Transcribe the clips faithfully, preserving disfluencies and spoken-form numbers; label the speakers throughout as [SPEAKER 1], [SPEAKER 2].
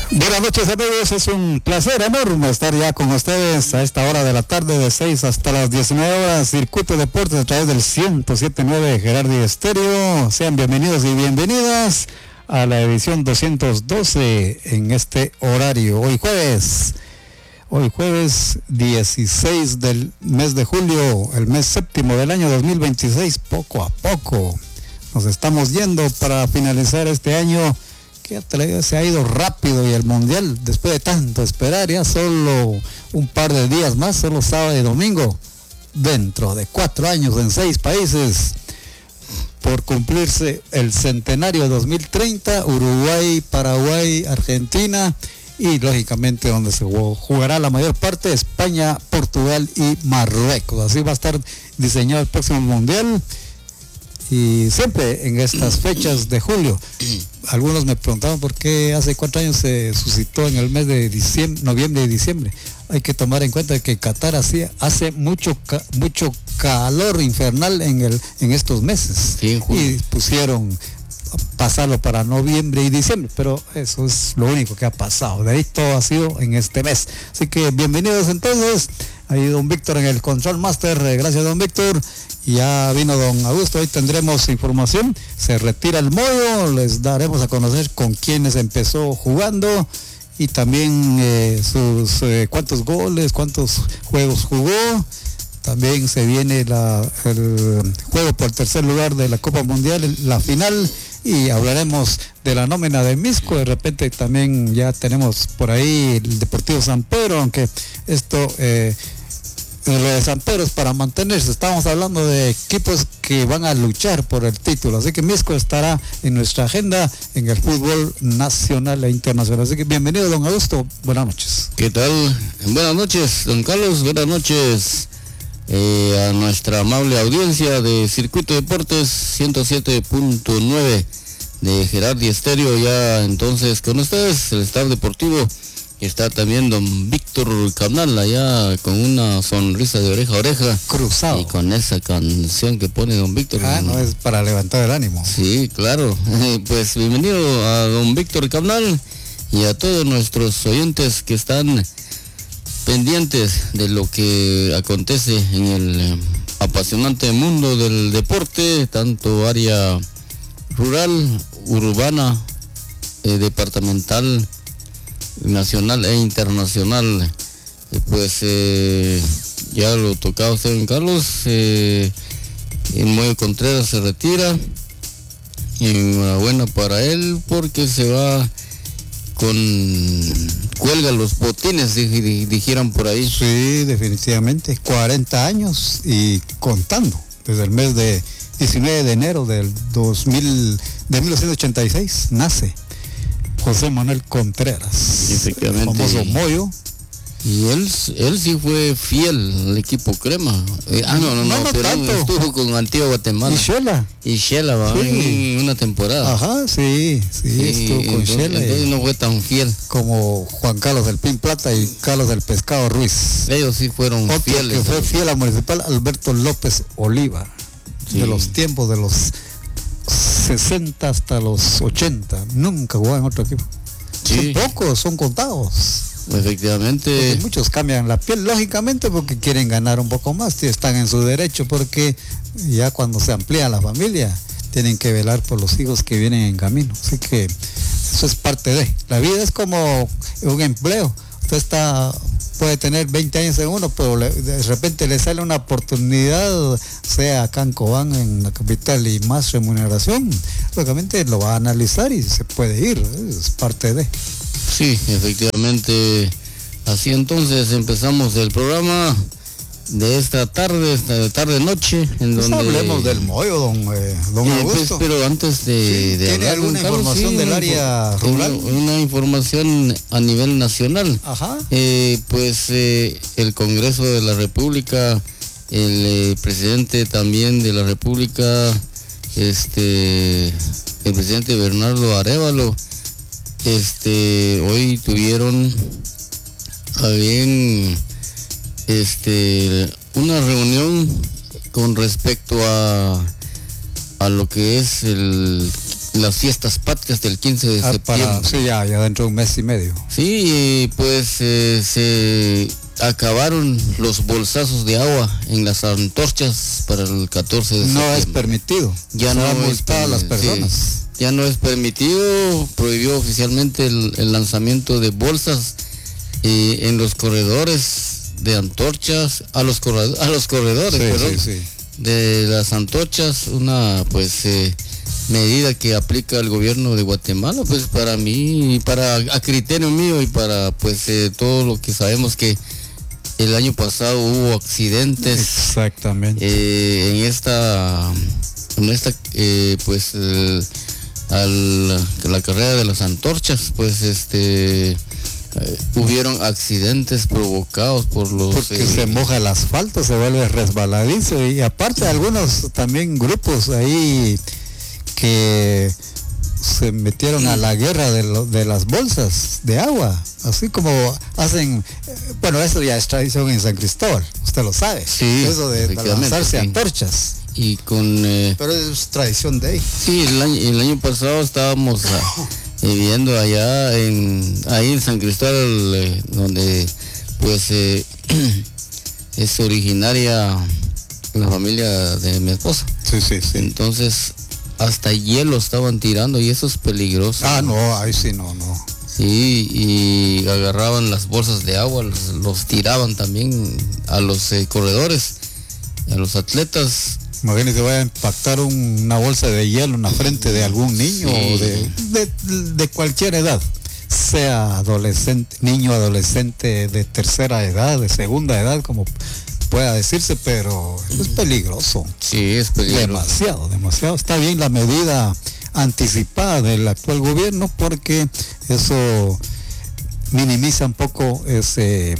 [SPEAKER 1] Buenas noches, amigos, es un placer enorme estar ya con ustedes a esta hora de la tarde, de seis hasta las diecinueve horas, Circuito Deportes a través del ciento siete punto nueve Gerardi Estéreo. Sean bienvenidos y bienvenidas a la edición doscientos doce en este horario. Hoy jueves, hoy jueves dieciséis del mes de julio, el mes séptimo del año dos mil veintiséis, poco a poco nos estamos yendo para finalizar este año que se ha ido rápido, y el mundial, después de tanto esperar, ya solo un par de días más, solo sábado y domingo, dentro de cuatro años en seis países, por cumplirse el centenario de dos mil treinta, Uruguay, Paraguay, Argentina y lógicamente donde se jugará la mayor parte, España, Portugal y Marruecos. Así va a estar diseñado el próximo mundial. Y siempre en estas fechas de julio. Algunos me preguntaban por qué hace cuatro años se suscitó en el mes de diciembre, noviembre y diciembre. Hay que tomar en cuenta que Qatar hacía, hace mucho mucho calor infernal en el en estos meses.
[SPEAKER 2] Sí,
[SPEAKER 1] y pusieron pasarlo para noviembre y diciembre, pero eso es lo único que ha pasado. De ahí todo ha sido en este mes. Así que bienvenidos entonces. Ahí don Víctor en el Control Master. Gracias, don Víctor. Ya vino don Augusto, hoy tendremos información, se retira el modo, les daremos a conocer con quiénes empezó jugando y también eh, sus eh, cuántos goles, cuántos juegos jugó. También se viene la, el juego por el tercer lugar de la Copa Mundial, la final, y hablaremos de la nómina de Misco. De repente también ya tenemos por ahí el Deportivo San Pedro, aunque esto... Eh, lo de San Pedro es para mantenerse. Estamos hablando de equipos que van a luchar por el título, así que Misco estará en nuestra agenda en el fútbol nacional e internacional. Así que bienvenido, don Augusto, buenas noches.
[SPEAKER 2] ¿Qué tal? Buenas noches, don Carlos, buenas noches eh, a nuestra amable audiencia de Circuito Deportes ciento siete punto nueve de Gerardi Estéreo. Ya entonces con ustedes el staff deportivo. Está también don Víctor Cabnal allá con una sonrisa de oreja a oreja.
[SPEAKER 1] Cruzado.
[SPEAKER 2] Y con esa canción que pone don Víctor.
[SPEAKER 1] Ah, no, es para levantar el ánimo.
[SPEAKER 2] Sí, claro. Pues bienvenido a don Víctor Cabnal y a todos nuestros oyentes que están pendientes de lo que acontece en el apasionante mundo del deporte, tanto área rural, urbana, eh, departamental, nacional e internacional. Eh, pues eh, ya lo tocaba usted, don Carlos. eh, el Moyo Contreras se retira, enhorabuena para él porque se va con cuelga los botines, dijeran por ahí.
[SPEAKER 1] Sí, definitivamente, cuarenta años y contando, desde el mes de diecinueve de enero del dos mil, de mil novecientos ochenta y seis nace José Manuel Contreras,
[SPEAKER 2] efectivamente,
[SPEAKER 1] el famoso Moyo.
[SPEAKER 2] Y él, él sí fue fiel al equipo Crema. Eh, ah, no, no, no,
[SPEAKER 1] no, no
[SPEAKER 2] pero
[SPEAKER 1] tanto.
[SPEAKER 2] Estuvo con Antigua Guatemala.
[SPEAKER 1] Y Shela.
[SPEAKER 2] Y Shela, va, sí. En una temporada.
[SPEAKER 1] Ajá, sí, sí,
[SPEAKER 2] sí,
[SPEAKER 1] estuvo con
[SPEAKER 2] entonces,
[SPEAKER 1] Shela.
[SPEAKER 2] Entonces no fue tan fiel.
[SPEAKER 1] Como Juan Carlos del Pin Plata y Carlos del Pescado Ruiz.
[SPEAKER 2] Ellos sí fueron
[SPEAKER 1] Otro
[SPEAKER 2] fieles.
[SPEAKER 1] que fue fiel a Municipal, Alberto López Oliva. Sí. De los tiempos de los sesenta hasta los ochenta. Nunca jugó en otro equipo. Sí. Son pocos, son contados.
[SPEAKER 2] Efectivamente.
[SPEAKER 1] Porque muchos cambian la piel, lógicamente, porque quieren ganar un poco más, están en su derecho, porque ya cuando se amplía la familia, tienen que velar por los hijos que vienen en camino. Así que eso es parte de. La vida es como un empleo. Usted está, puede tener veinte años en uno, pero le, de repente le sale una oportunidad, sea acá en Cobán, en la capital, y más remuneración, lógicamente lo va a analizar y se puede ir, es parte de.
[SPEAKER 2] Sí, efectivamente. Así entonces empezamos el programa de esta tarde, esta tarde noche, en
[SPEAKER 1] pues
[SPEAKER 2] donde
[SPEAKER 1] hablemos del Moyo, don, eh, don
[SPEAKER 2] eh,
[SPEAKER 1] Augusto.
[SPEAKER 2] Pues, pero antes de,
[SPEAKER 1] sí,
[SPEAKER 2] de
[SPEAKER 1] ¿tiene
[SPEAKER 2] hablar,
[SPEAKER 1] alguna
[SPEAKER 2] Carlos,
[SPEAKER 1] información
[SPEAKER 2] sí,
[SPEAKER 1] del área rural?
[SPEAKER 2] Una, una información a nivel nacional.
[SPEAKER 1] Ajá.
[SPEAKER 2] Eh, pues eh, el Congreso de la República, el eh, presidente también de la República, este, el presidente Bernardo Arévalo, este, hoy tuvieron a bien este una reunión con respecto a a lo que es el las fiestas patrias del quince de
[SPEAKER 1] ah,
[SPEAKER 2] septiembre.
[SPEAKER 1] Para, sí, ya, ya dentro de un mes y medio.
[SPEAKER 2] Sí, pues eh, se acabaron los bolsazos de agua en las antorchas para el catorce de septiembre.
[SPEAKER 1] No es permitido.
[SPEAKER 2] Ya no es
[SPEAKER 1] para las personas.
[SPEAKER 2] Sí, ya no es permitido, prohibió oficialmente el, el lanzamiento de bolsas eh, en los corredores de antorchas, a los corredores, a los corredores,
[SPEAKER 1] sí,
[SPEAKER 2] perdón,
[SPEAKER 1] sí, sí.
[SPEAKER 2] de las antorchas, una pues eh, medida que aplica el gobierno de Guatemala, pues para mí, para a criterio mío y para pues eh, todo lo que sabemos que el año pasado hubo accidentes.
[SPEAKER 1] Exactamente.
[SPEAKER 2] Eh, en esta, en esta eh, pues eh, al, la carrera de las antorchas, pues este eh, hubieron accidentes provocados por los
[SPEAKER 1] porque
[SPEAKER 2] eh,
[SPEAKER 1] se moja el asfalto, se vuelve resbaladizo, y aparte algunos también grupos ahí que se metieron a la guerra de, lo, de las bolsas de agua, así como hacen, bueno, eso ya es tradición en San Cristóbal, usted lo sabe,
[SPEAKER 2] sí,
[SPEAKER 1] eso de, de lanzarse
[SPEAKER 2] sí.
[SPEAKER 1] antorchas.
[SPEAKER 2] Y con eh,
[SPEAKER 1] pero es tradición de ahí.
[SPEAKER 2] Sí, el año, el año pasado estábamos eh, viviendo allá en ahí en San Cristóbal, eh, donde pues eh, es originaria la familia de mi esposa.
[SPEAKER 1] Sí, sí, sí.
[SPEAKER 2] Entonces hasta hielo estaban tirando y eso es peligroso.
[SPEAKER 1] Ah, no, ahí sí no, no.
[SPEAKER 2] Sí, y agarraban las bolsas de agua, los, los tiraban también a los eh, corredores, a los atletas.
[SPEAKER 1] Imagínate, vaya a impactar un, una bolsa de hielo en la frente de algún niño, sí, o de, de, de cualquier edad, sea adolescente, niño, adolescente de tercera edad, de segunda edad, como pueda decirse, pero es peligroso.
[SPEAKER 2] Sí, es peligroso.
[SPEAKER 1] Demasiado, demasiado. Está bien la medida anticipada del actual gobierno, porque eso minimiza un poco ese...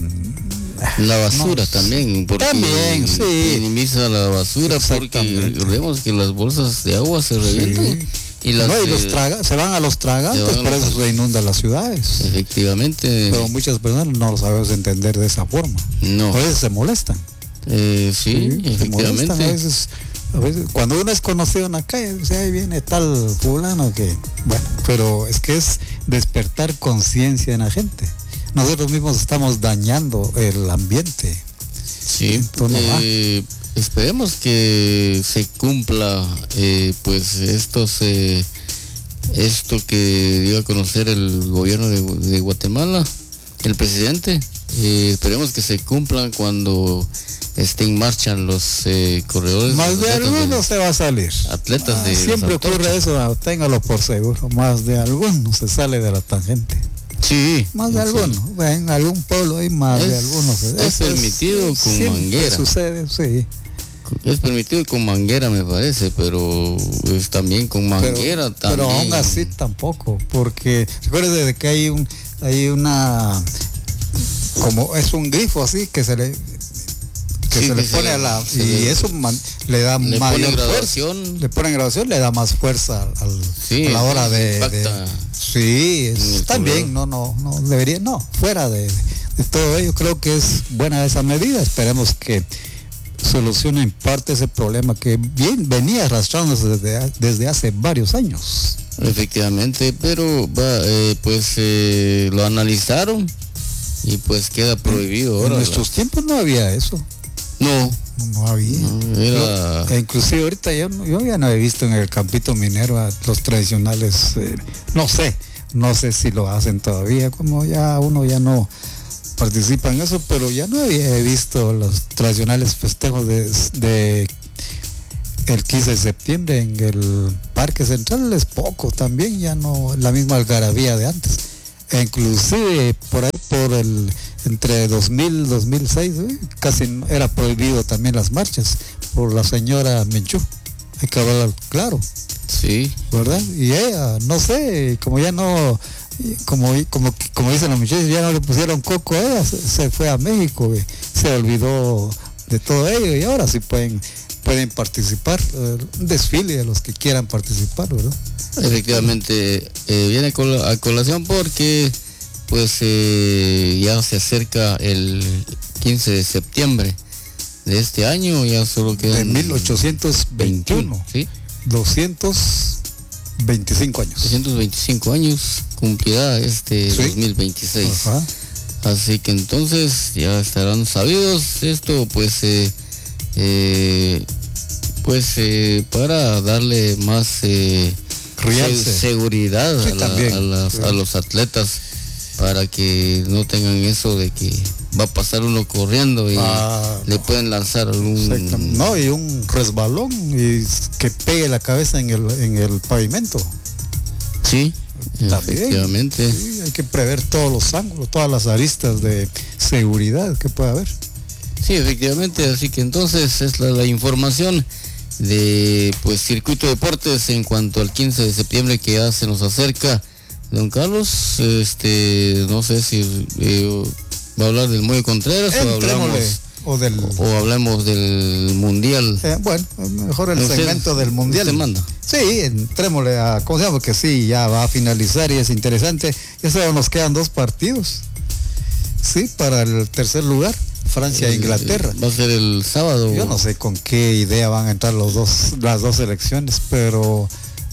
[SPEAKER 2] La basura no, también, porque
[SPEAKER 1] también, sí.
[SPEAKER 2] minimiza la basura, porque vemos que las bolsas de agua se revientan.
[SPEAKER 1] Sí.
[SPEAKER 2] Y, las,
[SPEAKER 1] no, y los traga, se van a los tragantes, por eso se inundan las ciudades.
[SPEAKER 2] Efectivamente.
[SPEAKER 1] Pero muchas personas no lo sabemos entender de esa forma.
[SPEAKER 2] No.
[SPEAKER 1] A veces se molestan.
[SPEAKER 2] Eh, sí, sí, efectivamente.
[SPEAKER 1] Se molestan a veces, a veces, cuando uno es conocido en la calle, dice, ahí viene tal fulano que... Bueno, pero es que es despertar conciencia en la gente. Nosotros mismos estamos dañando el ambiente.
[SPEAKER 2] Sí, eh, esperemos que se cumpla eh, pues estos eh, esto que dio a conocer el gobierno de, de Guatemala, el presidente. Eh, esperemos que se cumplan cuando estén en marcha los eh, corredores.
[SPEAKER 1] Más de alguno se va a salir.
[SPEAKER 2] Atletas ah, de
[SPEAKER 1] siempre ocurre eso, téngalo por seguro. Más de alguno se sale de la tangente.
[SPEAKER 2] Sí.
[SPEAKER 1] Más de alguno. Sí. En algún pueblo hay más
[SPEAKER 2] es,
[SPEAKER 1] de algunos.
[SPEAKER 2] Es, es permitido es, con manguera.
[SPEAKER 1] Sucede, sí.
[SPEAKER 2] Es permitido con manguera, me parece, pero es también con manguera.
[SPEAKER 1] Pero,
[SPEAKER 2] también.
[SPEAKER 1] Pero aún así tampoco, porque recuerde de que hay un, hay una, como es un grifo así que se le, que sí, se le pone se, a la, y le, eso man, le da
[SPEAKER 2] le
[SPEAKER 1] mayor
[SPEAKER 2] graduación.
[SPEAKER 1] fuerza, le ponen graduación, le da más fuerza al,
[SPEAKER 2] sí,
[SPEAKER 1] a la hora de, de, sí, es, también, no, no, no debería, no, fuera de, de todo ello, creo que es buena esa medida, esperemos que soluciona en parte ese problema que bien venía arrastrándose desde, desde hace varios años.
[SPEAKER 2] Efectivamente, pero va, eh, pues eh, lo analizaron y pues queda prohibido.
[SPEAKER 1] En,
[SPEAKER 2] ahora,
[SPEAKER 1] en nuestros
[SPEAKER 2] la...
[SPEAKER 1] tiempos no había eso.
[SPEAKER 2] No.
[SPEAKER 1] No, no había.
[SPEAKER 2] No, era...
[SPEAKER 1] yo, inclusive ahorita yo, yo ya no he visto en el campito minero a los tradicionales, eh, no sé, no sé si lo hacen todavía, como ya uno ya no participa en eso, pero ya no había visto los tradicionales festejos de, de el quince de septiembre en el Parque Central. Es poco también, ya no la misma algarabía de antes, e inclusive por ahí por el entre dos mil y dos mil seis ¿eh? casi era prohibido también las marchas por la señora Menchú, hay que hablar claro,
[SPEAKER 2] sí,
[SPEAKER 1] ¿verdad? Y ella, no sé, como ya no Como, como, como dicen los muchachos, ya no le pusieron coco a ella, se, se fue a México, se olvidó de todo ello y ahora sí pueden, pueden participar, eh, un desfile de los que quieran participar, ¿verdad?
[SPEAKER 2] Efectivamente, eh, viene a colación porque pues eh, ya se acerca el quince de septiembre de este año, ya solo quedan...
[SPEAKER 1] De mil ochocientos veintiuno,
[SPEAKER 2] ¿sí?
[SPEAKER 1] doscientos veinticinco años.
[SPEAKER 2] trescientos veinticinco años cumplirá este ¿sí? dos mil veintiséis. Ajá. Así que entonces ya estarán sabidos esto, pues, eh, eh, pues eh, para darle más eh, se, seguridad sí, a, la, a, las, sí. a los atletas, para que no tengan eso de que va a pasar uno corriendo y ah, le pueden lanzar un...
[SPEAKER 1] No, y un resbalón y que pegue la cabeza en el, en el pavimento.
[SPEAKER 2] Sí, también, efectivamente.
[SPEAKER 1] Sí, hay que prever todos los ángulos, todas las aristas de seguridad que pueda haber.
[SPEAKER 2] Sí, efectivamente, así que entonces es la, la información de pues Circuito Deportes en cuanto al quince de septiembre que ya se nos acerca. Don Carlos, este, no sé si eh, va a hablar del Muelle Contreras o hablamos,
[SPEAKER 1] o, del,
[SPEAKER 2] o, o hablamos del Mundial.
[SPEAKER 1] Eh, bueno, mejor el usted, segmento del Mundial.
[SPEAKER 2] ¿Usted manda?
[SPEAKER 1] Sí, entrémosle a, ¿cómo se llama? Porque sí, ya va a finalizar y es interesante. Ya solo nos quedan dos partidos, sí, para el tercer lugar, Francia e Inglaterra.
[SPEAKER 2] Va a ser el sábado.
[SPEAKER 1] Yo no sé con qué idea van a entrar los dos, las dos selecciones, pero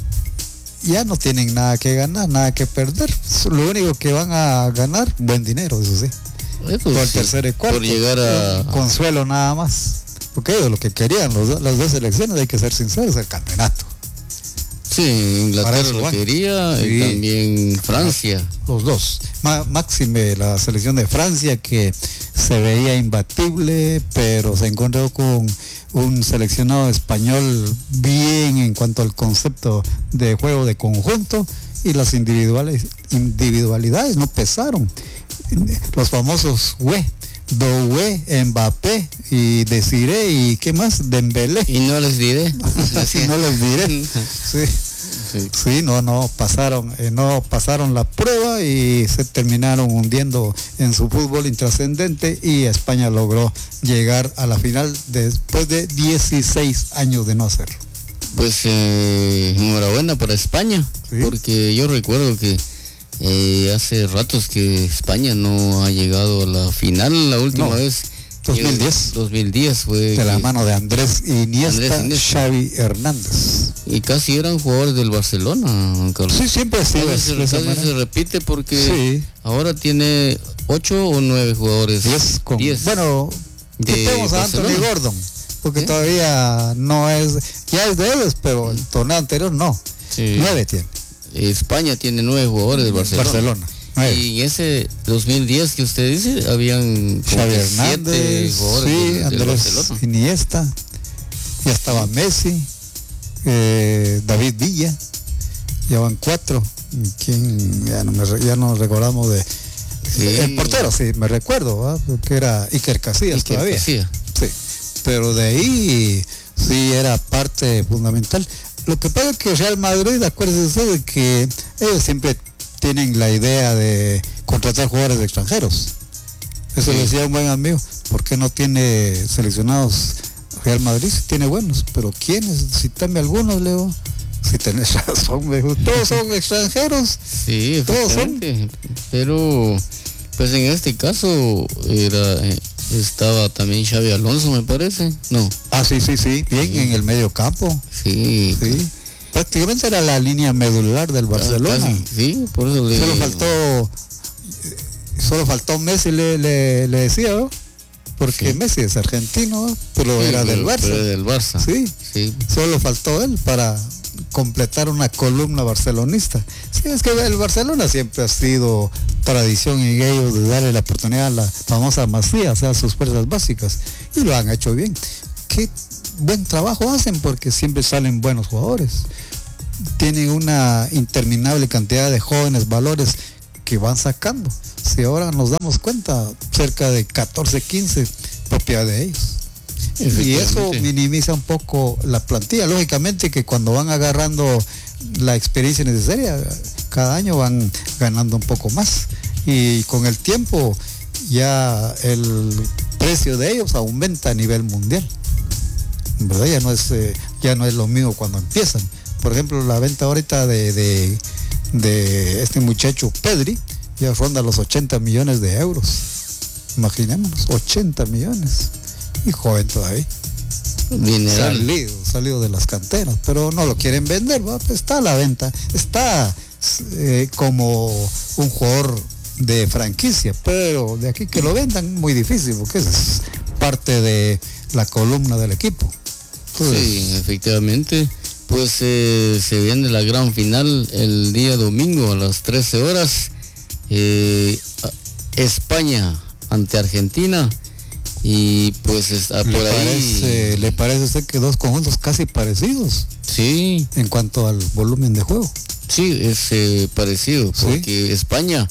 [SPEAKER 1] ya no tienen nada que ganar, nada que perder. Lo único que van a ganar, buen dinero, eso sí.
[SPEAKER 2] Eso por el sí, tercer y cuarto. Por llegar a...
[SPEAKER 1] Consuelo nada más. Porque ellos lo que querían, los, las dos selecciones, hay que ser sinceros, el campeonato.
[SPEAKER 2] Sí, Inglaterra lo quería sí. Y también Francia.
[SPEAKER 1] Los dos. Má, máxime la selección de Francia, que se veía imbatible, pero se encontró con un seleccionado español bien en cuanto al concepto de juego de conjunto, y las individuales, individualidades no pesaron. Los famosos güey, Doué, Mbappé y Desiré y qué más, Dembélé.
[SPEAKER 2] Y no les diré.
[SPEAKER 1] Así no les diré. Sí. Sí. Sí, no, no pasaron, eh, no pasaron la prueba y se terminaron hundiendo en su fútbol intrascendente, y España logró llegar a la final después de dieciséis años de no hacerlo.
[SPEAKER 2] Pues eh, enhorabuena para España, ¿sí? Porque yo recuerdo que eh, hace ratos que España no ha llegado a la final. La última no. vez
[SPEAKER 1] dos mil diez.
[SPEAKER 2] dos mil diez fue
[SPEAKER 1] de la mano de Andrés Iniesta, Andrés Iniesta, Xavi Hernández.
[SPEAKER 2] Y casi eran jugadores del Barcelona, Carlos.
[SPEAKER 1] Sí, siempre ha sido.
[SPEAKER 2] Se, casi se repite porque sí. Ahora tiene ocho o nueve jugadores.
[SPEAKER 1] Diez. Con, diez. Bueno, quitemos a Anthony Gordon, porque ¿eh? Todavía no es, ya es de ellos, pero el torneo anterior no. Sí. Nueve tiene.
[SPEAKER 2] España tiene nueve jugadores del Barcelona.
[SPEAKER 1] Barcelona.
[SPEAKER 2] Y en ese dos mil diez que usted dice, habían
[SPEAKER 1] Xavi Hernández, sí, del, Andrés del Iniesta, ya estaba Messi, eh, David Villa, ya van cuatro. ¿Quién? Ya no, me, ya no recordamos de... Sí. El portero, sí, me recuerdo, ¿eh? Que era Iker Casillas Iker todavía. Casillas. Sí, pero de ahí sí era parte fundamental. Lo que pasa es que Real Madrid, acuérdense usted de que ellos siempre tienen la idea de contratar jugadores extranjeros. Eso sí. Decía un buen amigo, ¿por qué no tiene seleccionados Real Madrid? Tiene buenos, pero ¿quiénes? Cítame algunos, Leo. Si tenés razón, me dijo, todos son extranjeros.
[SPEAKER 2] Sí, todos son. Pero, pues en este caso era estaba también Xavi Alonso, me parece. No.
[SPEAKER 1] Ah, sí, sí, sí, bien sí. En el medio campo.
[SPEAKER 2] Sí.
[SPEAKER 1] Sí. Prácticamente era la línea medular del Barcelona.
[SPEAKER 2] Casi, sí, por eso le...
[SPEAKER 1] Solo faltó, solo faltó Messi, le, le, le decía, ¿no? Porque sí. Messi es argentino, ¿no? Pero sí, era del Barça.
[SPEAKER 2] Pero era del Barça.
[SPEAKER 1] Sí. Sí. Solo faltó él para completar una columna barcelonista. Sí, es que el Barcelona siempre ha sido tradición en ellos de darle la oportunidad a la famosa Masía, o sea, sus fuerzas básicas, y lo han hecho bien. Qué buen trabajo hacen, porque siempre salen buenos jugadores. Tienen una interminable cantidad de jóvenes valores que van sacando. Si ahora nos damos cuenta, cerca de catorce, quince propiedad de ellos. Y eso minimiza un poco la plantilla. Lógicamente que cuando van agarrando la experiencia necesaria, cada año van ganando un poco más. Y con el tiempo ya el precio de ellos aumenta a nivel mundial. ¿Verdad? Ya no es, eh, ya no es lo mismo cuando empiezan. Por ejemplo, la venta ahorita de, de, de este muchacho Pedri ya ronda los ochenta millones de euros. Imaginémonos, ochenta millones. Y joven todavía.
[SPEAKER 2] Mineral.
[SPEAKER 1] Salido, salido de las canteras, pero no lo quieren vender, ¿va? Está a la venta, está eh, como un jugador de franquicia, pero de aquí que lo vendan muy difícil, porque es parte de la columna del equipo.
[SPEAKER 2] Entonces, sí, efectivamente, pues eh, se viene la gran final el día domingo a las trece horas, eh, España ante Argentina. Y pues está por
[SPEAKER 1] ¿Le
[SPEAKER 2] ahí.
[SPEAKER 1] Parece, ¿Le parece a usted que dos conjuntos casi parecidos?
[SPEAKER 2] Sí.
[SPEAKER 1] En cuanto al volumen de juego.
[SPEAKER 2] Sí, es eh, parecido, porque ¿sí? España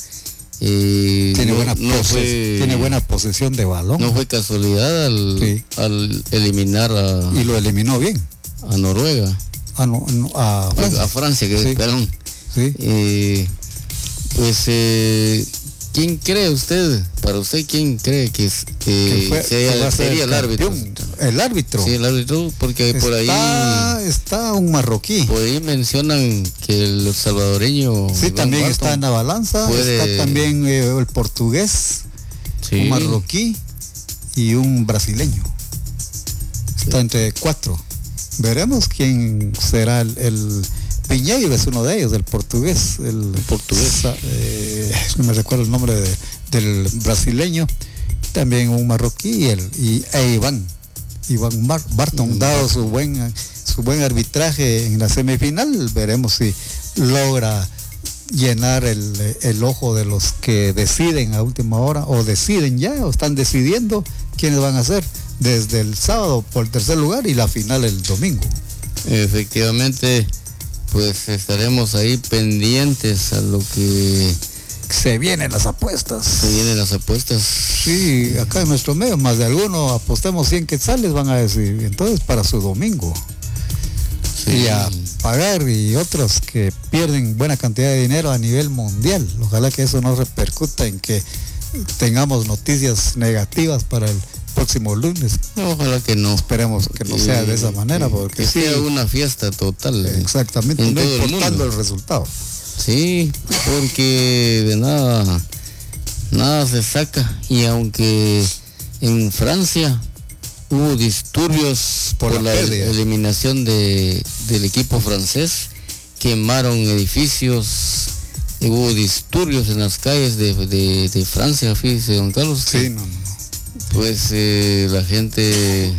[SPEAKER 2] eh,
[SPEAKER 1] tiene,
[SPEAKER 2] no,
[SPEAKER 1] buena
[SPEAKER 2] no fue,
[SPEAKER 1] tiene buena posesión de balón.
[SPEAKER 2] No fue casualidad al, sí. al eliminar a...
[SPEAKER 1] Y lo eliminó bien.
[SPEAKER 2] A Noruega.
[SPEAKER 1] A, no, a Francia.
[SPEAKER 2] A, a Francia, que
[SPEAKER 1] sí.
[SPEAKER 2] perdón.
[SPEAKER 1] Sí.
[SPEAKER 2] Eh, pues... Eh, ¿quién cree usted, para usted, quién cree que, que,
[SPEAKER 1] fue,
[SPEAKER 2] sea,
[SPEAKER 1] que
[SPEAKER 2] sería el árbitro?
[SPEAKER 1] El árbitro.
[SPEAKER 2] Sí, el árbitro, porque
[SPEAKER 1] está,
[SPEAKER 2] por ahí...
[SPEAKER 1] Está un marroquí.
[SPEAKER 2] Por ahí mencionan que el salvadoreño...
[SPEAKER 1] Sí, Iván también Barton está en la balanza. Puede... Está también eh, el portugués, sí. Un marroquí y un brasileño. Está sí. entre cuatro. Veremos quién será el... el Piñeiro es uno de ellos, el portugués, el,
[SPEAKER 2] el portugués,
[SPEAKER 1] eh, no me recuerdo el nombre de, del brasileño, también un marroquí y el y e Iván, Iván Bar, Barton, mm. dado su buen su buen arbitraje en la semifinal, veremos si logra llenar el, el ojo de los que deciden a última hora o deciden ya o están decidiendo quiénes van a ser desde el sábado por el tercer lugar y la final el domingo.
[SPEAKER 2] Efectivamente. Pues estaremos ahí pendientes a lo que...
[SPEAKER 1] Se vienen las apuestas.
[SPEAKER 2] Se vienen las apuestas.
[SPEAKER 1] Sí, acá en nuestro medio, más de alguno, apostemos cien quetzales, van a decir. Entonces, para su domingo. Sí. Y a pagar, y otros que pierden buena cantidad de dinero a nivel mundial. Ojalá que eso no repercuta en que tengamos noticias negativas para el próximo lunes.
[SPEAKER 2] No, ojalá que no.
[SPEAKER 1] Esperemos que no sea de esa manera, porque
[SPEAKER 2] que
[SPEAKER 1] sí,
[SPEAKER 2] sea una fiesta total.
[SPEAKER 1] Exactamente,
[SPEAKER 2] en
[SPEAKER 1] no
[SPEAKER 2] todo
[SPEAKER 1] importando
[SPEAKER 2] el,
[SPEAKER 1] el resultado.
[SPEAKER 2] Sí, porque de nada, nada se saca. Y aunque en Francia hubo disturbios por, por la, la eliminación de, del equipo francés, quemaron edificios, hubo disturbios en las calles de, de, de Francia, fíjese, don Carlos.
[SPEAKER 1] Sí, no, no.
[SPEAKER 2] Pues eh, la gente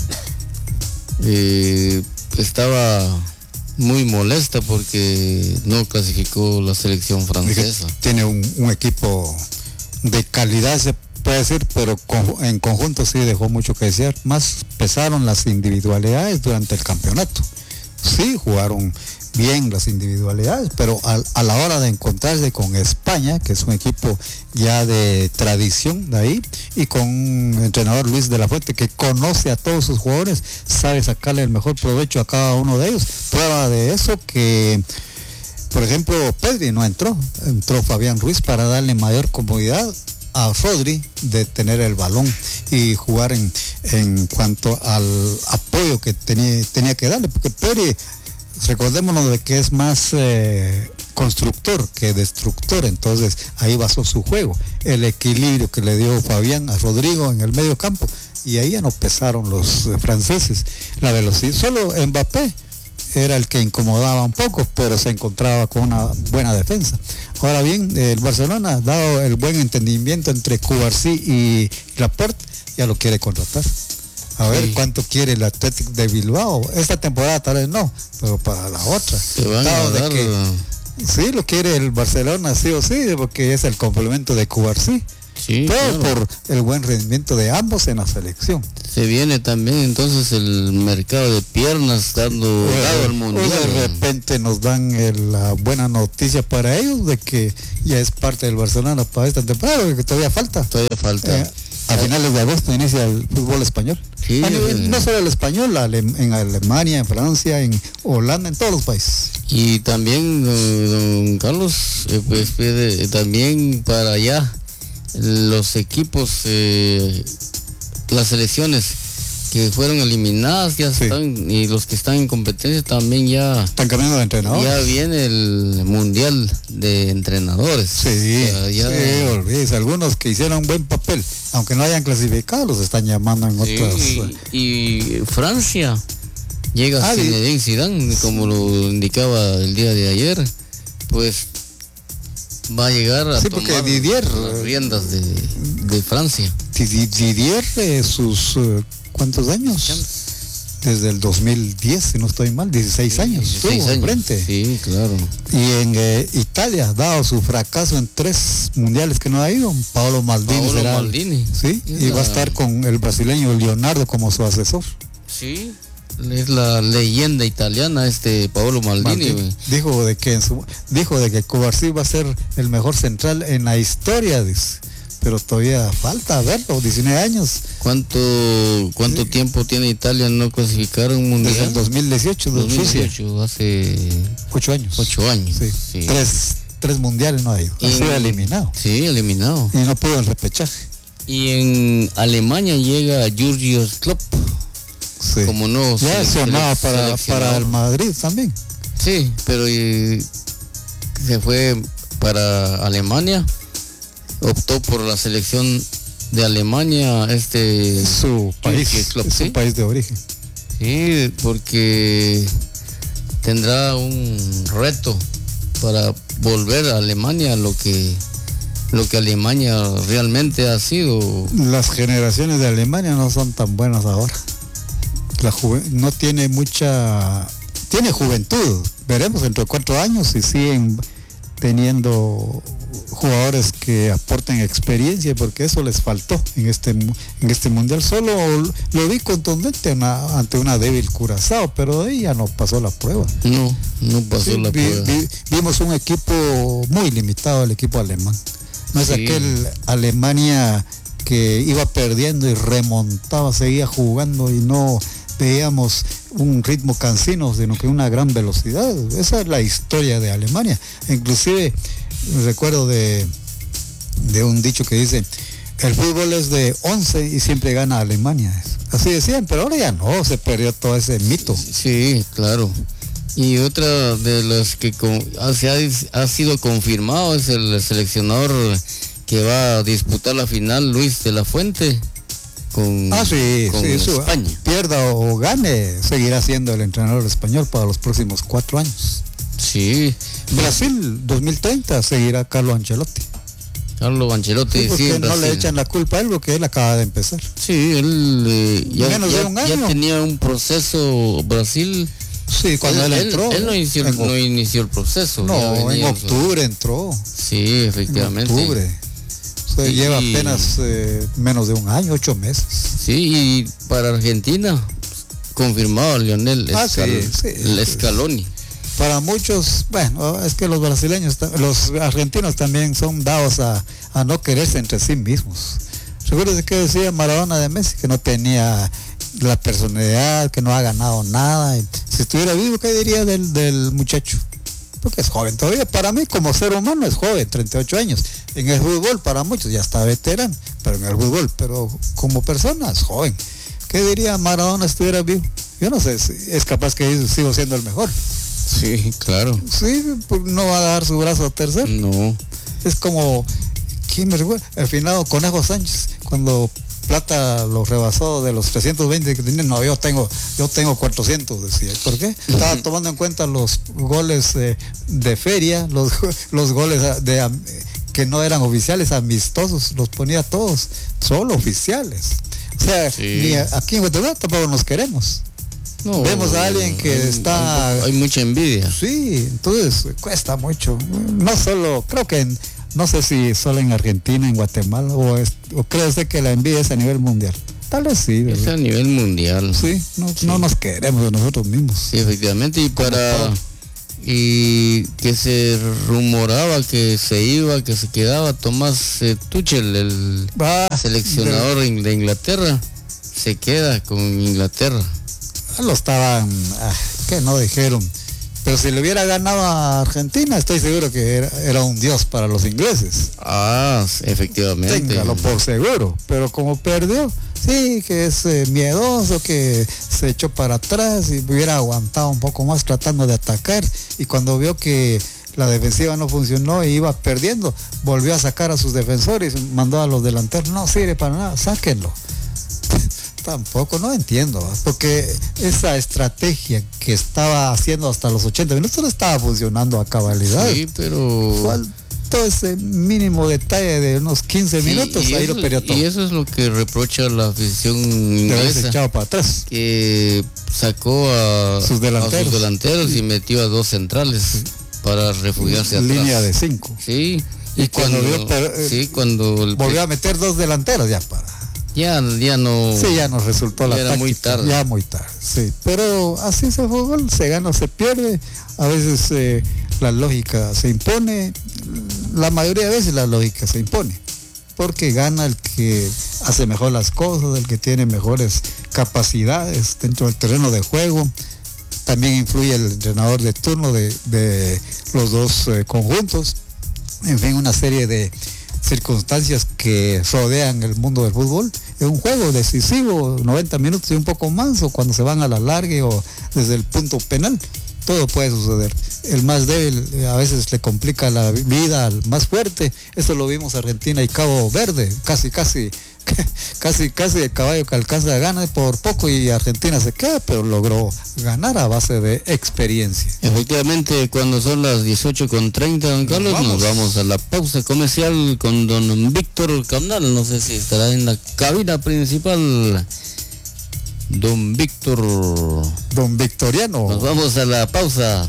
[SPEAKER 2] eh, estaba muy molesta porque no clasificó la selección francesa.
[SPEAKER 1] Tiene un, un equipo de calidad, se puede decir, pero con, en conjunto sí dejó mucho que desear. Más pesaron las individualidades durante el campeonato. Sí, jugaron bien las individualidades, pero a, a la hora de encontrarse con España, que es un equipo ya de tradición de ahí, y con un entrenador, Luis de la Fuente, que conoce a todos sus jugadores, sabe sacarle el mejor provecho a cada uno de ellos. Prueba de eso que, por ejemplo, Pedri no entró, entró Fabián Ruiz para darle mayor comodidad a Rodri de tener el balón y jugar en, en cuanto al apoyo que tenía, tenía que darle, porque Pedri, recordémonos de que es más eh, constructor que destructor, entonces ahí basó su juego, el equilibrio que le dio Fabián a Rodrigo en el medio campo, y ahí ya no pesaron los eh, franceses, la velocidad, solo Mbappé era el que incomodaba un poco, pero se encontraba con una buena defensa. Ahora bien, el Barcelona, dado el buen entendimiento entre Cubarsí y Laporte, ya lo quiere contratar. A ver sí. cuánto quiere el Athletic de Bilbao. Esta temporada tal vez no, pero para la otra.
[SPEAKER 2] Se van a dar...
[SPEAKER 1] de que, sí, lo quiere el Barcelona sí o sí, porque es el complemento de Cubarsí.
[SPEAKER 2] Sí,
[SPEAKER 1] todo
[SPEAKER 2] claro.
[SPEAKER 1] Por el buen rendimiento de ambos en la selección.
[SPEAKER 2] Se viene también entonces el mercado de piernas dando
[SPEAKER 1] eh,
[SPEAKER 2] dado al mundial.
[SPEAKER 1] De repente nos dan el, la buena noticia para ellos de que ya es parte del Barcelona para esta temporada, porque todavía falta.
[SPEAKER 2] Todavía falta.
[SPEAKER 1] Eh, a finales de agosto inicia el fútbol español.
[SPEAKER 2] Sí,
[SPEAKER 1] a nivel, no solo el español, en Alemania, en Francia, en Holanda, en todos los países.
[SPEAKER 2] Y también, don, don Carlos, eh, pues pide también para allá los equipos, eh, las selecciones que fueron eliminadas ya sí. están, y los que están en competencia también ya
[SPEAKER 1] están cambiando de entrenadores.
[SPEAKER 2] Ya viene el mundial de entrenadores.
[SPEAKER 1] Sí, o sea, ya... sí, olvídese, algunos que hicieron un buen papel, aunque no hayan clasificado, los están llamando en
[SPEAKER 2] sí,
[SPEAKER 1] otras.
[SPEAKER 2] Y, y Francia llega ah, Zinedine Zidane, como lo indicaba el día de ayer, pues va a llegar a
[SPEAKER 1] sí,
[SPEAKER 2] tomar
[SPEAKER 1] Didier,
[SPEAKER 2] las riendas de, de Francia.
[SPEAKER 1] Didier, eh, sus uh, ¿cuántos años? Desde el dos mil diez, si no estoy mal, dieciséis años.
[SPEAKER 2] dieciséis años.
[SPEAKER 1] Frente.
[SPEAKER 2] Sí, claro.
[SPEAKER 1] Y en eh, Italia, dado su fracaso en tres mundiales que no ha ido, Paolo Maldini
[SPEAKER 2] Paolo
[SPEAKER 1] será.
[SPEAKER 2] Maldini.
[SPEAKER 1] Sí, y la... va a estar con el brasileño Leonardo como su asesor.
[SPEAKER 2] Sí. Es la leyenda italiana este Paolo Maldini. Maldini.
[SPEAKER 1] Dijo de que en su, dijo de que Cubarsí va a ser el mejor central en la historia, dice. Pero todavía falta verlo, diecinueve años.
[SPEAKER 2] ¿Cuánto cuánto sí. tiempo tiene Italia en no clasificar un mundial?
[SPEAKER 1] Desde el dos mil dieciocho,
[SPEAKER 2] dos mil dieciocho, hace
[SPEAKER 1] ocho años.
[SPEAKER 2] Ocho años.
[SPEAKER 1] Sí. Sí. Tres, tres mundiales no ha ido. Ha sido eliminado.
[SPEAKER 2] Sí, eliminado.
[SPEAKER 1] Y no pudo el repechaje.
[SPEAKER 2] Y en Alemania llega Jürgen Klopp.
[SPEAKER 1] Sí.
[SPEAKER 2] Como no
[SPEAKER 1] ya sonaba para, para el Madrid también.
[SPEAKER 2] Sí, pero y, se fue para Alemania, optó por la selección de Alemania, este
[SPEAKER 1] su país, Klopp,
[SPEAKER 2] ¿sí?
[SPEAKER 1] Su país de origen.
[SPEAKER 2] Sí, porque tendrá un reto para volver a Alemania, lo que lo que Alemania realmente ha sido.
[SPEAKER 1] Las generaciones de Alemania no son tan buenas ahora. La juve- no tiene mucha, tiene juventud, veremos dentro de cuatro años si siguen teniendo jugadores que aporten experiencia, porque eso les faltó en este en este mundial. Solo lo vi contundente una, ante una débil Curazao, pero de ahí ya no pasó la prueba.
[SPEAKER 2] No, no pasó sí, la vi, prueba.
[SPEAKER 1] Vi, vimos un equipo muy limitado, el equipo alemán. No es sí. aquel Alemania que iba perdiendo y remontaba, seguía jugando y no veíamos un ritmo cansino, sino que una gran velocidad. Esa es la historia de Alemania. Inclusive recuerdo de, de un dicho que dice: el fútbol es de once y siempre gana Alemania. Así decían, pero ahora ya no, se perdió todo ese mito.
[SPEAKER 2] Sí, claro. Y otra de las que con, se ha, ha sido confirmado es el seleccionador que va a disputar la final, Luis de la Fuente. Con,
[SPEAKER 1] ah, sí,
[SPEAKER 2] con
[SPEAKER 1] sí, eso,
[SPEAKER 2] España.
[SPEAKER 1] Pierda o gane, seguirá siendo el entrenador español para los próximos cuatro años.
[SPEAKER 2] Sí.
[SPEAKER 1] Brasil dos mil treinta seguirá Carlo Ancelotti.
[SPEAKER 2] Carlo Ancelotti,
[SPEAKER 1] sí, porque
[SPEAKER 2] sí,
[SPEAKER 1] no
[SPEAKER 2] Brasil.
[SPEAKER 1] Le echan la culpa a él porque él acaba de empezar.
[SPEAKER 2] Sí, él eh, ya,
[SPEAKER 1] Menos
[SPEAKER 2] ya,
[SPEAKER 1] de un año.
[SPEAKER 2] ya tenía un proceso Brasil.
[SPEAKER 1] Sí, cuando él, él entró.
[SPEAKER 2] Él, él no, inició,
[SPEAKER 1] en,
[SPEAKER 2] no inició el proceso.
[SPEAKER 1] No, en octubre su... entró.
[SPEAKER 2] Sí, efectivamente.
[SPEAKER 1] En octubre. O sea, y... lleva apenas eh, menos de un año, ocho meses.
[SPEAKER 2] Sí, y para Argentina, confirmado Lionel
[SPEAKER 1] ah,
[SPEAKER 2] Escal...
[SPEAKER 1] sí, sí,
[SPEAKER 2] el Scaloni.
[SPEAKER 1] Para muchos, bueno, es que los brasileños, los argentinos también son dados a, a no quererse entre sí mismos. Recuerden que decía Maradona de Messi, que no tenía la personalidad, que no ha ganado nada. Si estuviera vivo, ¿qué diría del, del muchacho? Porque es joven todavía. Para mí, como ser humano, es joven, treinta y ocho años. En el fútbol, para muchos, ya está veterano, pero en el fútbol, pero como persona, es joven. ¿Qué diría Maradona si estuviera vivo? Yo no sé, si es capaz que sigo siendo el mejor.
[SPEAKER 2] Sí, claro.
[SPEAKER 1] Sí, pues no va a dar su brazo a tercer.
[SPEAKER 2] No.
[SPEAKER 1] Es como, ¿quién me recuerda? El finado Conejo Sánchez, cuando Plata lo rebasó de los trescientos veinte que tenía. No, yo tengo yo tengo cuatrocientos, decía. ¿Por qué? Estaba tomando en cuenta los goles eh, de feria, los, los goles de, que no eran oficiales, amistosos, los ponía todos, solo oficiales. O sea, sí. Ni aquí en Guatemala tampoco nos queremos. No, vemos a alguien que
[SPEAKER 2] hay,
[SPEAKER 1] está...
[SPEAKER 2] Hay, hay mucha envidia.
[SPEAKER 1] Sí, entonces cuesta mucho. No solo, creo que, en, no sé si solo en Argentina, en Guatemala, o, es, o cree usted que la envidia es a nivel mundial. Tal vez sí, ¿verdad?
[SPEAKER 2] Es a nivel mundial.
[SPEAKER 1] Sí, no, sí. no nos queremos a nosotros mismos.
[SPEAKER 2] Sí, efectivamente, y para... Y que se rumoraba que se iba, que se quedaba Tomás eh, Tuchel, el ah, seleccionador de... de Inglaterra, se queda con Inglaterra.
[SPEAKER 1] Lo estaban, ah, que no dijeron Pero si le hubiera ganado a Argentina, estoy seguro que era, era un dios para los ingleses.
[SPEAKER 2] Ah, efectivamente.
[SPEAKER 1] Téngalo por seguro. Pero como perdió, sí, que es eh, miedoso, que se echó para atrás y hubiera aguantado un poco más tratando de atacar. Y cuando vio que la defensiva no funcionó y iba perdiendo, volvió a sacar a sus defensores, mandó a los delanteros, no sirve para nada, sáquenlo. Tampoco, no entiendo, porque esa estrategia que estaba haciendo hasta los ochenta minutos no estaba funcionando a cabalidad.
[SPEAKER 2] Sí, pero...
[SPEAKER 1] Faltó ese mínimo detalle de unos quince sí, minutos, ahí
[SPEAKER 2] eso,
[SPEAKER 1] lo perdió todo.
[SPEAKER 2] Y eso es lo que reprocha la afición inglesa.
[SPEAKER 1] Echado para atrás.
[SPEAKER 2] Que sacó a
[SPEAKER 1] sus delanteros,
[SPEAKER 2] a sus delanteros sí. y metió a dos centrales sí. para refugiarse atrás.
[SPEAKER 1] Línea de cinco.
[SPEAKER 2] Sí.
[SPEAKER 1] Y, y cuando, cuando, vio, per,
[SPEAKER 2] sí, cuando
[SPEAKER 1] el, volvió a meter dos delanteros ya para...
[SPEAKER 2] Ya, ya no...
[SPEAKER 1] Sí, ya nos resultó la
[SPEAKER 2] ya era
[SPEAKER 1] táctica,
[SPEAKER 2] muy tarde.
[SPEAKER 1] Ya muy tarde, sí. Pero así es el fútbol, se gana o se pierde. A veces eh, la lógica se impone. La mayoría de veces la lógica se impone. Porque gana el que hace mejor las cosas, el que tiene mejores capacidades dentro del terreno de juego. También influye el entrenador de turno de, de los dos eh, conjuntos. En fin, una serie de circunstancias que rodean el mundo del fútbol. Es un juego decisivo, noventa minutos y un poco más, o cuando se van a la larga o desde el punto penal, todo puede suceder. El más débil a veces le complica la vida al más fuerte. Esto lo vimos Argentina y Cabo Verde, casi, casi, casi, casi el caballo que alcanza a ganar por poco y Argentina se queda, pero logró ganar a base de experiencia.
[SPEAKER 2] Efectivamente, cuando son las dieciocho con treinta, don Carlos, nos vamos. nos vamos a la pausa comercial con don Víctor Cabnal. No sé si estará en la cabina principal. Don Víctor.
[SPEAKER 1] Don Victoriano.
[SPEAKER 2] Nos vamos a la pausa.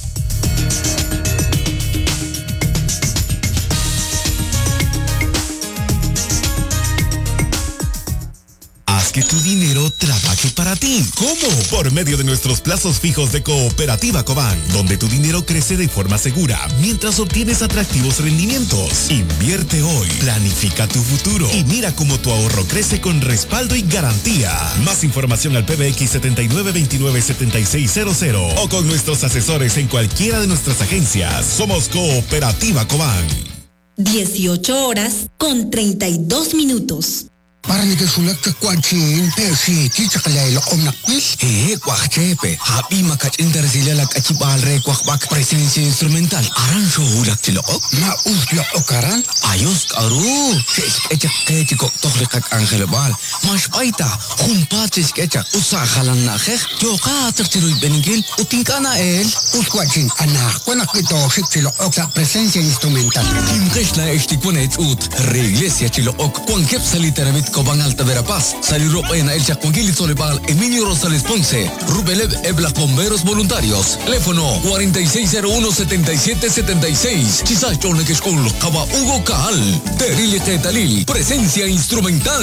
[SPEAKER 3] Haz que tu dinero trabaje para ti. ¿Cómo? Por medio de nuestros plazos fijos de Cooperativa Cobán, donde tu dinero crece de forma segura mientras obtienes atractivos rendimientos. Invierte hoy, planifica tu futuro y mira cómo tu ahorro crece con respaldo y garantía. Más información al P B X setenta y nueve veintinueve setenta y seis cero cero o con nuestros asesores en cualquiera de nuestras agencias. Somos Cooperativa Cobán.
[SPEAKER 4] dieciocho horas con treinta y dos minutos.
[SPEAKER 5] Parang ito sulat ka kwachin, persi, chicha kalay lo om nakis. Eh, kwak chepe. Happy makat intersila lag achibal re kwak bak presencia instrumental. Aran so hulak sila ok. Ma usla okaran. Ayos karu. Sis kecak kecik tok lekat angel bal. Mas paita. Humpat sis kecak. Usa halan nakeh. Joka tertiruy beningil. Utingkana el. Us kwachin anak. Kwanak ito sik sila ok sa presencia instrumental. Kimkesh na estikwanet ut. Reglesia sila ok. Kwan kep saliteramit Cobán Alta Verapaz, Saliró en El Chaconguil y Solebal, Emilio Rosales Ponce, Rubelev Ebla Bomberos Voluntarios, teléfono cuarenta y seis cero uno setenta y siete setenta y seis, Chisay Chonek School, Caba Hugo Caal, Terili Tetalil, presencia instrumental.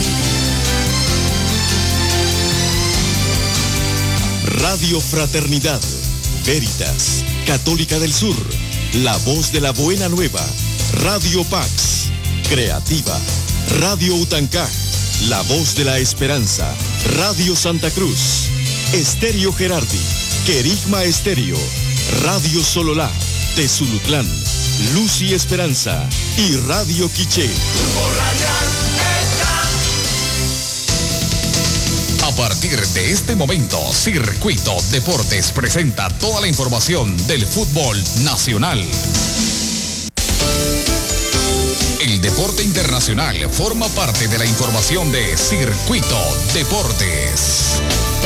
[SPEAKER 6] Radio Fraternidad, Veritas, Católica del Sur, La Voz de la Buena Nueva, Radio Pax, Creativa, Radio Utancaj, La Voz de la Esperanza, Radio Santa Cruz, Estéreo Gerardi, Querigma Estéreo, Radio Sololá, Tezulutlán, Luz y Esperanza y Radio Quiché.
[SPEAKER 7] A partir de este momento, Circuito Deportes presenta toda la información del fútbol nacional. El deporte internacional forma parte de la información de Circuito Deportes.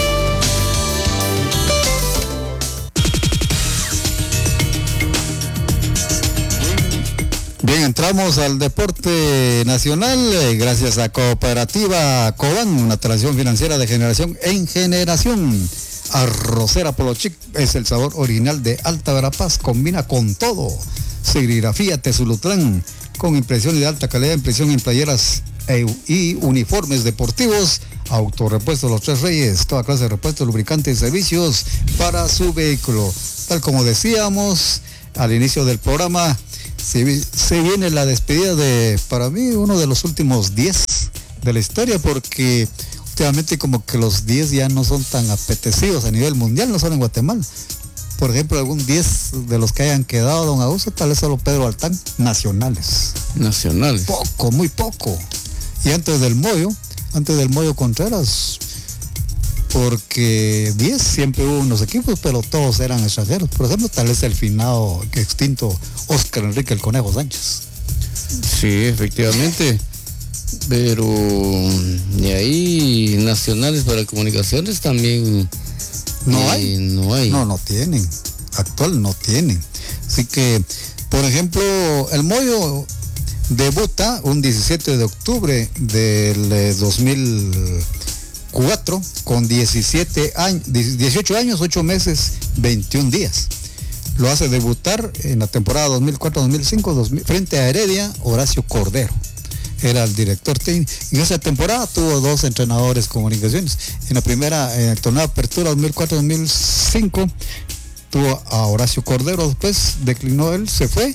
[SPEAKER 1] Bien, entramos al deporte nacional eh, gracias a Cooperativa Cobán, una tradición financiera de generación en generación. Arrocera Polochic es el sabor original de Alta Verapaz, combina con todo. Serigrafía Tezulutlán, con impresiones de alta calidad, impresión en playeras e, y uniformes deportivos. Autorepuesto Los Tres Reyes, toda clase de repuestos, lubricantes y servicios para su vehículo. Tal como decíamos al inicio del programa, se, se viene la despedida de, para mí, uno de los últimos diez de la historia, porque últimamente como que los diez ya no son tan apetecidos a nivel mundial, no solo en Guatemala. por ejemplo, algún diez de los que hayan quedado, don Augusto, tal vez solo Pedro Altán, nacionales.
[SPEAKER 2] Nacionales.
[SPEAKER 1] Poco, muy poco. Y antes del Moyo, antes del Moyo Contreras, porque diez siempre hubo unos equipos, pero todos eran extranjeros. Por ejemplo, tal vez el finado extinto Óscar Enrique el Conejo Sánchez.
[SPEAKER 2] Sí, efectivamente. Pero de ahí nacionales para comunicaciones también
[SPEAKER 1] no
[SPEAKER 2] eh,
[SPEAKER 1] hay.
[SPEAKER 2] No hay.
[SPEAKER 1] No, no tienen. Actual no tienen. Así que, por ejemplo, el Moyo debuta un diecisiete de octubre del eh, dos mil cuatro con diecisiete años, dieciocho años, ocho meses, veintiún días. Lo hace debutar en la temporada dos mil cuatro dos mil cinco dos mil, frente a Heredia, Horacio Cordero. Era el director técnico. En esa temporada tuvo dos entrenadores comunicaciones. En la primera, en el torneo de apertura dos mil cuatro dos mil cinco, tuvo a Horacio Cordero, después declinó él, se fue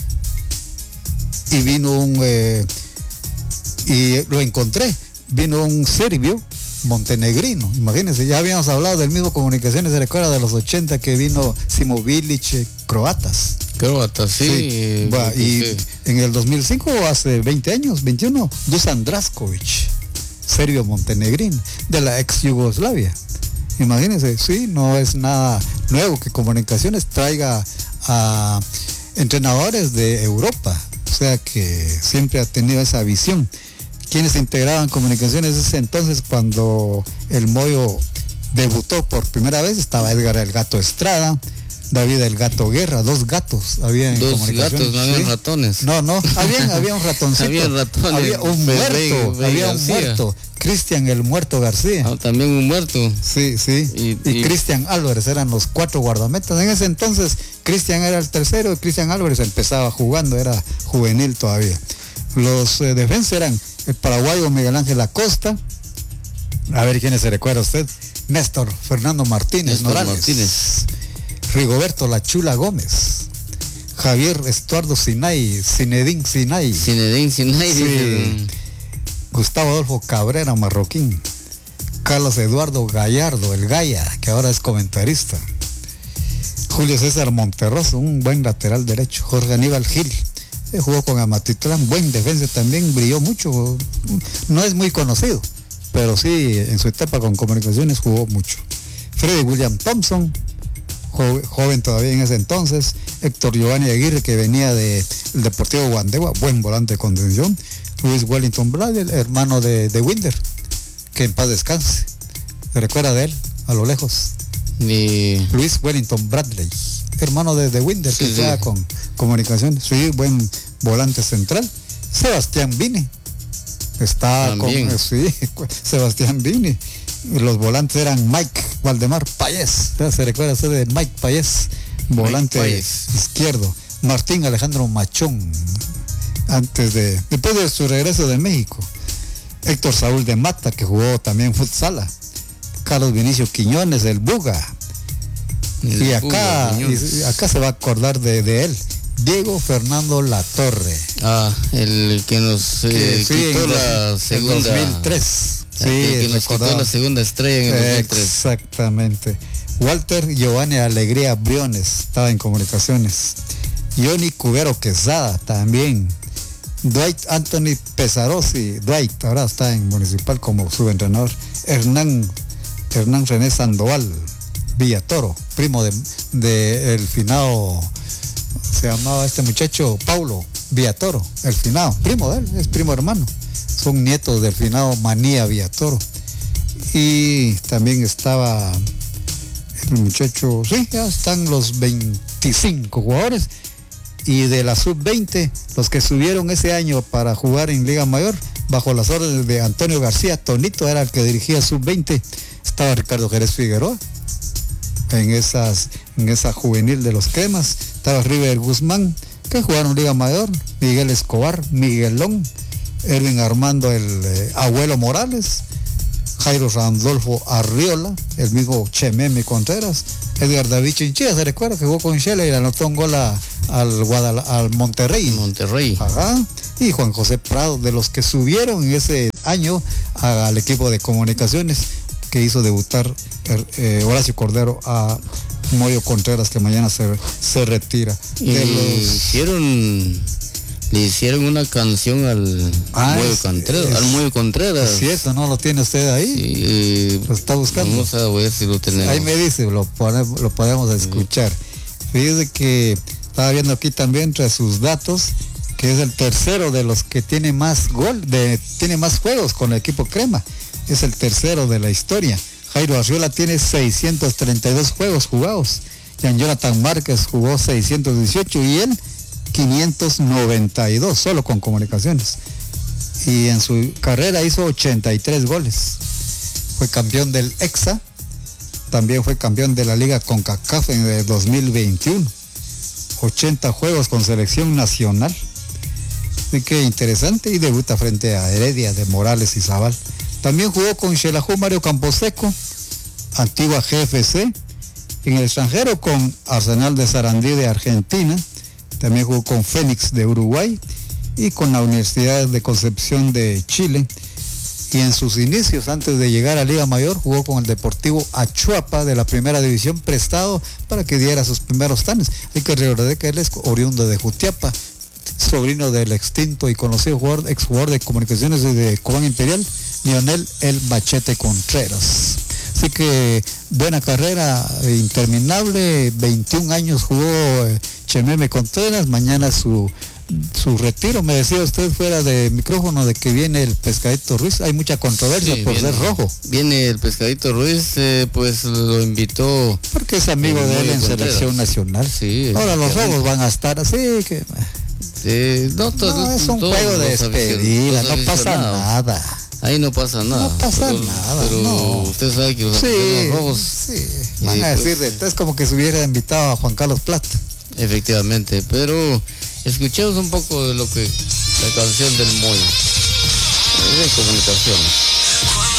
[SPEAKER 1] y vino un eh, y lo encontré, vino un serbio montenegrino, imagínense, ya habíamos hablado del mismo Comunicaciones, se recuerda de los ochenta que vino Simo Bilic, eh, croatas.
[SPEAKER 2] Croatas, sí. sí.
[SPEAKER 1] Eh, va, y sí. En el dos mil cinco, hace veinte años, veintiuno, Dusan Draskovic, serbio montenegrino, de la ex Yugoslavia. Imagínense, sí, no es nada nuevo que Comunicaciones traiga a entrenadores de Europa, o sea que siempre ha tenido esa visión. Quienes integraban Comunicaciones ese entonces, cuando el Moyo debutó por primera vez, estaba Edgar el Gato Estrada, David el Gato Guerra, dos gatos había en
[SPEAKER 2] dos
[SPEAKER 1] Comunicaciones.
[SPEAKER 2] Gatos, no había ¿sí? ratones.
[SPEAKER 1] No, no, había, había un ratoncito.
[SPEAKER 2] había ratones.
[SPEAKER 1] Había un
[SPEAKER 2] Be
[SPEAKER 1] muerto,
[SPEAKER 2] Be Be
[SPEAKER 1] había
[SPEAKER 2] García.
[SPEAKER 1] un muerto. Cristian el Muerto García.
[SPEAKER 2] Ah, también un muerto.
[SPEAKER 1] Sí, sí. Y, y, y Cristian Álvarez eran los cuatro guardametas. En ese entonces, Cristian era el tercero y Cristian Álvarez empezaba jugando, era juvenil todavía. Los eh, defensas eran el paraguayo Miguel Ángel Acosta. A ver quiénes se recuerda usted. Néstor Fernando Martínez
[SPEAKER 2] Néstor
[SPEAKER 1] Morales.
[SPEAKER 2] Martínez.
[SPEAKER 1] Rigoberto La Chula Gómez. Javier Estuardo Sinay, Zinedine Sinay.
[SPEAKER 2] Zinedine Sinay.
[SPEAKER 1] Sí. Gustavo Adolfo Cabrera Marroquín. Carlos Eduardo Gallardo, el Gaya, que ahora es comentarista. Julio César Monterroso, un buen lateral derecho. Jorge Aníbal Gil, eh, jugó con Amatitlán, buen defensa también, brilló mucho. No es muy conocido, pero sí, en su etapa con Comunicaciones jugó mucho. Freddy William Thompson, jo joven todavía en ese entonces. Héctor Giovanni Aguirre, que venía del de Deportivo Guandegua, buen volante de contención. Luis Wellington Bradley, hermano de, de Winder, que en paz descanse. ¿Se recuerda de él? A lo lejos.
[SPEAKER 2] Y...
[SPEAKER 1] Luis Wellington Bradley, hermano de, de Winder, sí, que sí. juega con Comunicaciones. Sí, buen volante central. Sebastián Vini. Está También. con... Sí, Sebastián Vini. Los volantes eran Mike Valdemar Payés. ¿Se recuerda usted de Mike Payés? Volante Payés. izquierdo. Martín Alejandro Machón. Antes de, después de su regreso de México. Héctor Saúl de Mata, que jugó también futsala. Carlos Vinicio Quiñones, el Buga. El y acá, Buga, y acá se va a acordar de, de él. Diego Fernando Latorre.
[SPEAKER 2] Ah, el que nos eh, que, sí, quitó la segunda.
[SPEAKER 1] En dos mil tres. Sí,
[SPEAKER 2] el que nos recordaba. quitó la segunda estrella en el dos mil tres.
[SPEAKER 1] Exactamente. Walter Giovanni Alegría Briones, estaba en Comunicaciones. Johnny Cubero Quesada, también. Dwight Anthony Pesarosi, Dwight, ahora está en Municipal como subentrenador. Hernán, Hernán René Sandoval Villatoro, primo de, de el finado, se llamaba este muchacho Paulo Villatoro, el finado, primo de él, es primo hermano. Son nietos del finado Manía Villatoro. Y también estaba el muchacho, sí, ya están los veinticinco jugadores. Y de la sub veinte, los que subieron ese año para jugar en Liga Mayor, bajo las órdenes de Antonio García, Tonito era el que dirigía sub veinte, estaba Ricardo Jerez Figueroa, en, esas, en esa juvenil de los Cremas, estaba River Guzmán, que jugaron Liga Mayor, Miguel Escobar, Miguelón, Erwin Armando, el eh, abuelo Morales, Jairo Randolfo Arriola, el mismo Chememe Contreras, Edgar David Chinchilla, se recuerda que jugó con Shela y le anotó un gol a, al, Guadal al Monterrey.
[SPEAKER 2] Monterrey.
[SPEAKER 1] Ajá. Y Juan José Prado, de los que subieron en ese año a, al equipo de Comunicaciones, que hizo debutar eh, Horacio Cordero a Moyo Contreras, que mañana se, se retira.
[SPEAKER 2] Y
[SPEAKER 1] De
[SPEAKER 2] le
[SPEAKER 1] los-
[SPEAKER 2] hicieron, le hicieron una canción al
[SPEAKER 1] Ah,
[SPEAKER 2] Moyo
[SPEAKER 1] es-
[SPEAKER 2] Contreras,
[SPEAKER 1] es-
[SPEAKER 2] al Moyo Contreras.
[SPEAKER 1] Si eso no lo tiene usted ahí,
[SPEAKER 2] Sí, eh,
[SPEAKER 1] lo está buscando.
[SPEAKER 2] vamos a ver si lo tenemos.
[SPEAKER 1] Ahí me dice, lo, pone- lo podemos escuchar. Fíjese que estaba viendo aquí también entre sus datos que es el tercero de los que tiene más gol, de, tiene más juegos con el equipo Crema. Es el tercero de la historia. Jairo Arriola tiene seiscientos treinta y dos juegos jugados. Jan Jonathan Márquez jugó seiscientos dieciocho y él quinientos noventa y dos, solo con Comunicaciones. Y en su carrera hizo ochenta y tres goles. Fue campeón del Exa. También fue campeón de la Liga CONCACAF en el dos mil veintiuno. ochenta juegos con selección nacional. Así que interesante, y debuta frente a Heredia de Morales y Zabal. También jugó con Xelajú Mario Camposeco, antigua G F C. En el extranjero con Arsenal de Sarandí de Argentina. También jugó con Fénix de Uruguay y con la Universidad de Concepción de Chile. Y en sus inicios, antes de llegar a Liga Mayor, jugó con el Deportivo Achuapa de la Primera División, prestado para que diera sus primeros tanes. Hay que recordar que él es oriundo de Jutiapa, sobrino del extinto y conocido jugador, exjugador de Comunicaciones y de Cobán Imperial, Lionel El Machete Contreras. Así que buena carrera, interminable, veintiún años jugó eh, Chememe Contreras, mañana su su retiro. Me decía usted fuera de micrófono de que viene el Pescadito Ruiz. Hay mucha controversia
[SPEAKER 2] Sí,
[SPEAKER 1] por
[SPEAKER 2] viene,
[SPEAKER 1] ser rojo,
[SPEAKER 2] Viene el Pescadito Ruiz, eh, pues lo invitó.
[SPEAKER 1] porque es amigo
[SPEAKER 2] El
[SPEAKER 1] de él
[SPEAKER 2] Moyo
[SPEAKER 1] en
[SPEAKER 2] Contreras.
[SPEAKER 1] selección nacional.
[SPEAKER 2] Sí,
[SPEAKER 1] Ahora los
[SPEAKER 2] efectivamente.
[SPEAKER 1] rojos van a estar así que
[SPEAKER 2] Eh, no, to-
[SPEAKER 1] no, es un
[SPEAKER 2] todos
[SPEAKER 1] juego de
[SPEAKER 2] los aficion-
[SPEAKER 1] despedida,
[SPEAKER 2] los
[SPEAKER 1] no pasa
[SPEAKER 2] aficionados.
[SPEAKER 1] nada.
[SPEAKER 2] Ahí no pasa nada.
[SPEAKER 1] No pasa
[SPEAKER 2] pero,
[SPEAKER 1] nada,
[SPEAKER 2] Pero
[SPEAKER 1] no.
[SPEAKER 2] usted sabe que los
[SPEAKER 1] Sí,
[SPEAKER 2] aficionados rojos,
[SPEAKER 1] sí, van a
[SPEAKER 2] pues,
[SPEAKER 1] decir, entonces como que se hubiera invitado a Juan Carlos Plata.
[SPEAKER 2] efectivamente, pero escuchemos un poco de lo que la canción del Moyo, de Comunicaciones.